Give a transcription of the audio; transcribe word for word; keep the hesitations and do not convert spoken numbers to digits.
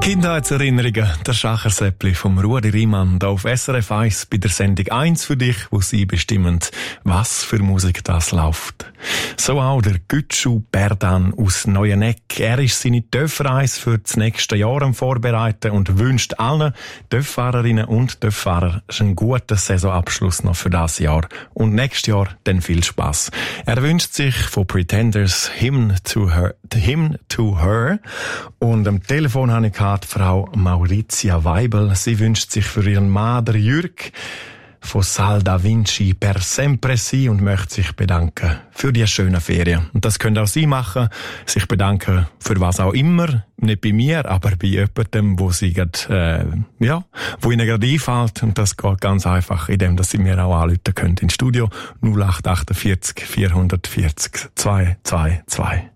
Kindheitserinnerungen, der Schachersäppli vom Rudi Riemann, da auf S R F eins bei der Sendung eins für dich, wo sie bestimmen, was für Musik das läuft. So auch der Gütschu Berdan aus Neueneck. Er ist seine Töffereis für das nächste Jahr am Vorbereiten und wünscht allen Töffahrerinnen und Töfffahrer einen guten Saisonabschluss noch für das Jahr und nächstes Jahr dann viel Spass. Er wünscht sich von Pretenders Hymn to Her, Hymn to Her und am Telefon habe ich gehabt, Frau Mauritia Weibel. Sie wünscht sich für ihren Mann, der Jürg, von Sal da Vinci per sempre si und möchte sich bedanken für die schönen Ferien. Und das können auch Sie machen, sich bedanken für was auch immer, nicht bei mir, aber bei jemandem, wo Sie grad, äh, ja, wo Ihnen gerade einfällt. Und das geht ganz einfach, indem dass Sie mir auch anrufen können ins Studio null acht acht vier vier vier vier zwei zwei zwei.